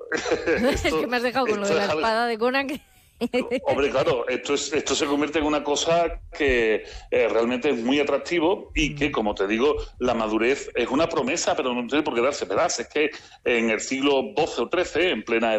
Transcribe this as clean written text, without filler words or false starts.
Es que me has dejado con lo de la espada de Conan. Hombre, claro, esto se convierte en una cosa que realmente es muy atractivo y que, como te digo, la madurez es una promesa, pero no tiene por qué darse pedazos. Es que en el siglo XII o XIII, en plena